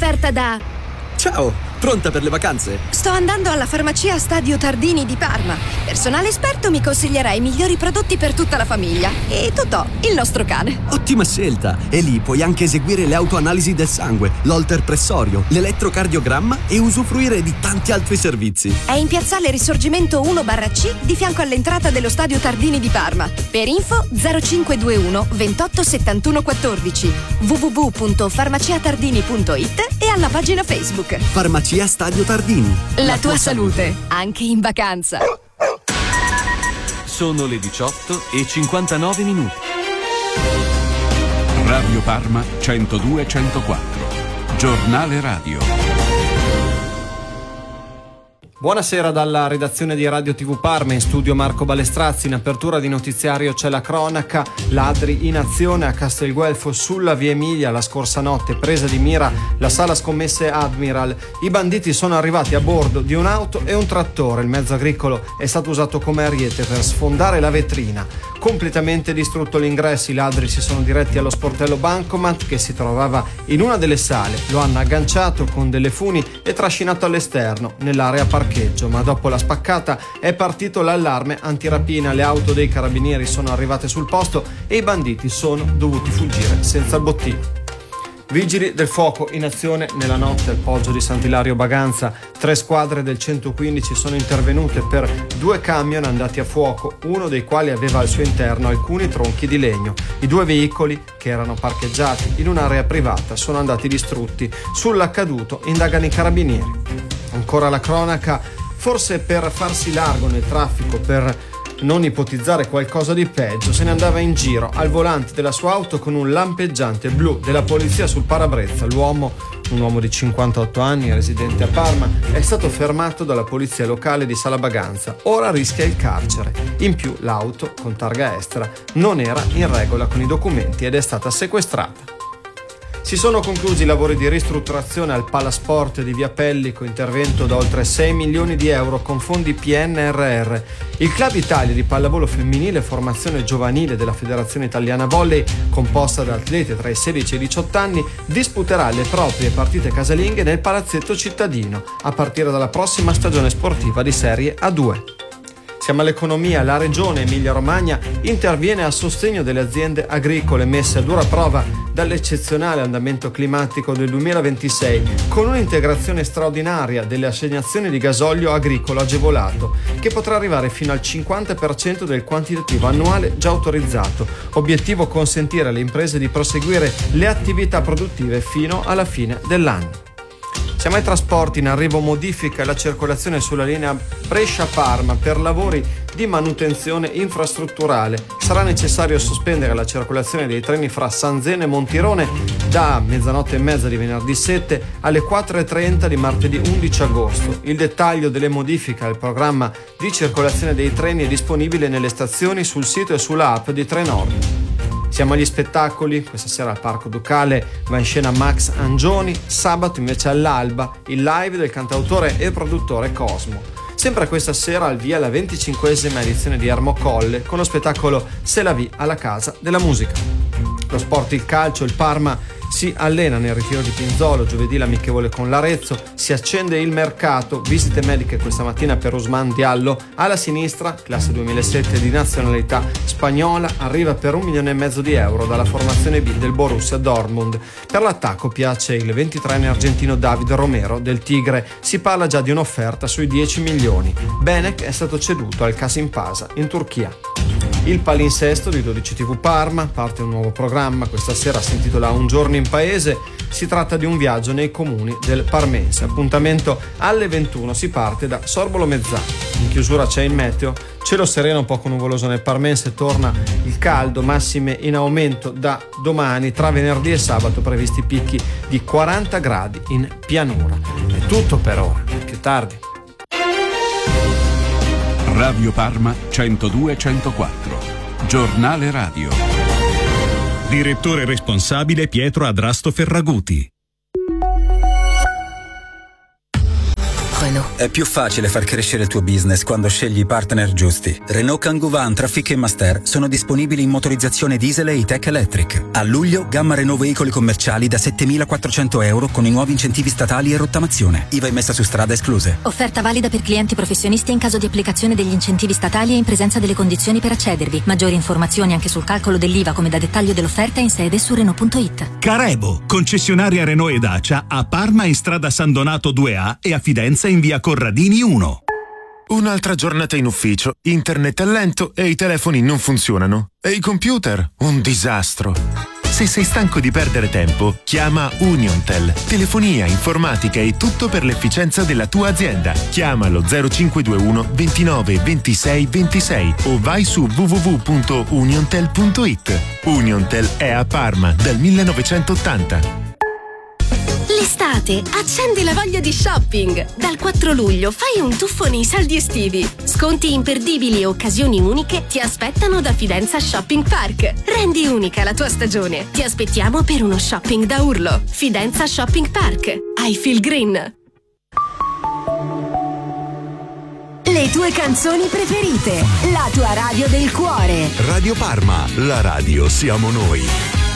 esperta da... Ciao, pronta per le vacanze? Sto andando alla farmacia Stadio Tardini di Parma. Personale esperto mi consiglierà i migliori prodotti per tutta la famiglia. E Totò, il nostro cane. Ottima scelta! E lì puoi anche eseguire le autoanalisi del sangue, l'holter pressorio, l'elettrocardiogramma e usufruire di tanti altri servizi. È in piazzale Risorgimento 1/C di fianco all'entrata dello Stadio Tardini di Parma. Per info 0521 28 71 14, www.farmaciatardini.it e alla pagina Facebook. Farmacia Stadio Tardini. La tua salute, anche in vacanza. Sono le 18:59. Radio Parma 102-104. Giornale radio. Buonasera dalla redazione di Radio TV Parma, in studio Marco Balestrazzi. In apertura di notiziario c'è la cronaca. Ladri in azione a Castelguelfo sulla via Emilia la scorsa notte, presa di mira la sala scommesse Admiral. I banditi sono arrivati a bordo di un'auto e un trattore. Il mezzo agricolo è stato usato come ariete per sfondare la vetrina. Completamente distrutto l'ingresso, i ladri si sono diretti allo sportello Bancomat che si trovava in una delle sale. Lo hanno agganciato con delle funi e trascinato all'esterno nell'area parcheggio, ma dopo la spaccata è partito l'allarme antirapina. Le auto dei carabinieri sono arrivate sul posto e i banditi sono dovuti fuggire senza il bottino. Vigili del fuoco in azione nella notte al Poggio di Sant'Ilario Baganza. 3 squadre del 115 sono intervenute per 2 camion andati a fuoco, uno dei quali aveva al suo interno alcuni tronchi di legno. I 2 veicoli, che erano parcheggiati in un'area privata, sono andati distrutti. Sull'accaduto indagano i carabinieri. Ancora la cronaca, forse per farsi largo nel traffico, per non ipotizzare qualcosa di peggio, se ne andava in giro al volante della sua auto con un lampeggiante blu della polizia sul parabrezza. L'uomo, un uomo di 58 anni, residente a Parma, è stato fermato dalla polizia locale di Sala Baganza. Ora rischia il carcere. In più l'auto, con targa estera, non era in regola con i documenti ed è stata sequestrata. Si sono conclusi i lavori di ristrutturazione al Palasport di Via Pellico, intervento da oltre 6 milioni di euro con fondi PNRR. Il Club Italia di pallavolo femminile, formazione giovanile della Federazione Italiana Volley, composta da atlete tra i 16 e i 18 anni, disputerà le proprie partite casalinghe nel Palazzetto Cittadino a partire dalla prossima stagione sportiva di Serie A2. Siamo all'economia. La regione Emilia-Romagna interviene a sostegno delle aziende agricole messe a dura prova dall'eccezionale andamento climatico del 2026 con un'integrazione straordinaria delle assegnazioni di gasolio agricolo agevolato che potrà arrivare fino al 50% del quantitativo annuale già autorizzato. Obiettivo: consentire alle imprese di proseguire le attività produttive fino alla fine dell'anno. Siamo ai trasporti. In arrivo modifica alla circolazione sulla linea Brescia-Parma per lavori di manutenzione infrastrutturale. Sarà necessario sospendere la circolazione dei treni fra San Zeno e Montirone da 00:30 di venerdì 7 alle 4:30 di martedì 11 agosto. Il dettaglio delle modifiche al programma di circolazione dei treni è disponibile nelle stazioni, sul sito e sulla app di Trenord. Siamo agli spettacoli. Questa sera al Parco Ducale va in scena Max Angioni. Sabato invece all'alba il live del cantautore e produttore Cosmo. Sempre questa sera al via la 25esima edizione di Ermo Colle con lo spettacolo C'est la vie alla Casa della Musica. Lo sport, il calcio, il Parma si allena nel ritiro di Pinzolo. Giovedì l'amichevole con l'Arezzo. Si accende il mercato. Visite mediche questa mattina per Ousmane Diallo. Alla sinistra, classe 2007 di nazionalità spagnola, arriva per 1,5 milioni di euro dalla formazione B del Borussia Dortmund. Per l'attacco piace il 23enne argentino David Romero del Tigre. Si parla già di un'offerta sui 10 milioni. Benek è stato ceduto al Kasimpasa in Turchia. Il palinsesto di 12 TV Parma, parte un nuovo programma, questa sera si intitola Un giorno in paese. Si tratta di un viaggio nei comuni del Parmense. Appuntamento alle 21, si parte da Sorbolo Mezzano. In chiusura c'è il meteo, cielo sereno poco nuvoloso nel Parmense, torna il caldo, massime in aumento da domani, tra venerdì e sabato previsti picchi di 40 gradi in pianura. È tutto per ora, più tardi. Radio Parma 102-104. Giornale radio. Direttore responsabile Pietro Adrasto Ferraguti. Renault. È più facile far crescere il tuo business quando scegli i partner giusti. Renault Kangoo Van, Trafic e Master sono disponibili in motorizzazione diesel e E-Tech Electric. A luglio, gamma Renault veicoli commerciali da 7.400 euro con i nuovi incentivi statali e rottamazione. IVA immessa su strada escluse. Offerta valida per clienti professionisti in caso di applicazione degli incentivi statali e in presenza delle condizioni per accedervi. Maggiori informazioni anche sul calcolo dell'IVA come da dettaglio dell'offerta in sede su Renault.it. Carebo, concessionaria Renault e Dacia a Parma in strada San Donato 2A e a Fidenza in via Corradini 1. Un'altra giornata in ufficio, internet è lento e i telefoni non funzionano. E i computer? Un disastro. Se sei stanco di perdere tempo, chiama Uniontel. Telefonia, informatica e tutto per l'efficienza della tua azienda. Chiamalo 0521 29 26 26 o vai su www.uniontel.it. Uniontel è a Parma dal 1980. L'estate, accendi la voglia di shopping. Dal 4 luglio fai un tuffo nei saldi estivi. Sconti imperdibili e occasioni uniche ti aspettano da Fidenza Shopping Park. Rendi unica la tua stagione. Ti aspettiamo per uno shopping da urlo. Fidenza Shopping Park. I feel green. Le tue canzoni preferite. La tua radio del cuore. Radio Parma, la radio siamo noi.